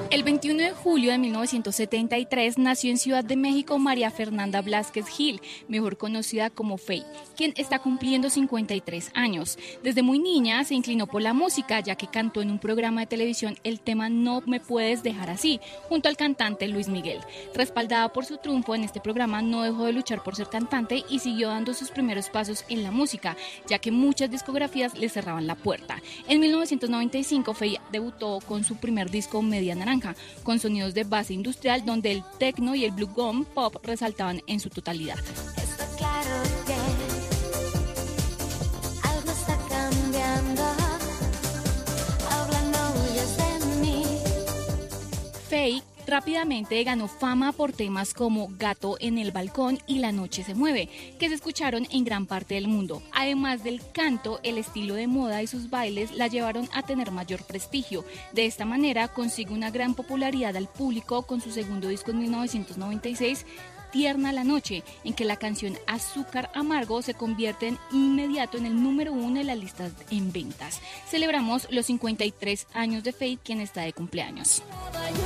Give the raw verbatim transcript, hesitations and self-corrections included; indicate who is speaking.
Speaker 1: El veintiuno de julio de mil novecientos setenta y tres nació en Ciudad de México María Fernanda Blázquez Gil, mejor conocida como Faye, quien está cumpliendo cincuenta y tres años. Desde muy niña se inclinó por la música, ya que cantó en un programa de televisión el tema No me puedes dejar así, junto al cantante Luis Miguel. Respaldada por su triunfo en este programa, no dejó de luchar por ser cantante y siguió dando sus primeros pasos en la música, ya que muchas discografías le cerraban la puerta. En mil novecientos noventa y cinco, Faye debutó con su primer disco Media Naranja, con sonidos de base industrial donde el techno y el blue gum pop resaltaban en su totalidad.
Speaker 2: Está claro que algo está cambiando, hablando huyes de mí.
Speaker 1: Faye rápidamente ganó fama por temas como Gato en el balcón y La noche se mueve, que se escucharon en gran parte del mundo. Además del canto, el estilo de moda y sus bailes la llevaron a tener mayor prestigio. De esta manera consigue una gran popularidad al público con su segundo disco en mil novecientos noventa y seis, Tierna la noche, en que la canción Azúcar Amargo se convierte en inmediato en el número uno de las listas en ventas. Celebramos los cincuenta y tres años de Faye, quien está de cumpleaños.